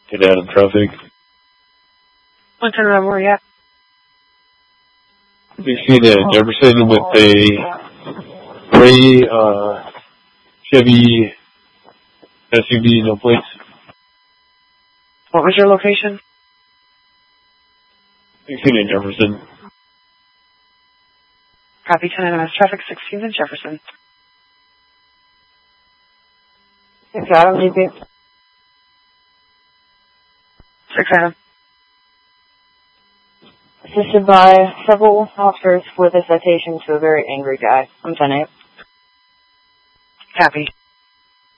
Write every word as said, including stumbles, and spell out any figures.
Get out of traffic. One ten around where you at? sixteen at Jefferson with a gray uh, Chevy S U V, no plates. What was your location? sixteen at Jefferson. Copy ten M S traffic, sixteen at Jefferson. six Adam, D P. six Adam. Assisted by several officers with a citation to a very angry guy. I'm ten eight. Copy.